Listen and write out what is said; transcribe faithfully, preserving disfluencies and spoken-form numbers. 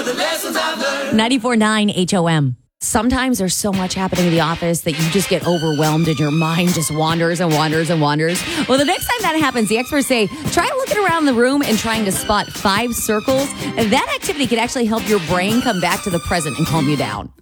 ninety-four point nine H O M. Sometimes there's so much happening in the office that you just get overwhelmed and your mind just wanders and wanders and wanders. Well, the next time that happens, the experts say, try looking around the room and trying to spot five circles. And that activity can actually help your brain come back to the present and calm you down.